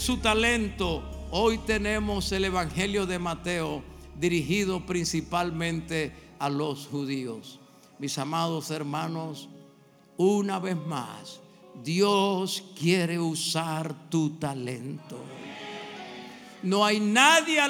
su talento. Hoy tenemos el Evangelio de Mateo dirigido principalmente a los judíos. Mis amados hermanos, una vez más, Dios quiere usar tu talento. No hay nadie a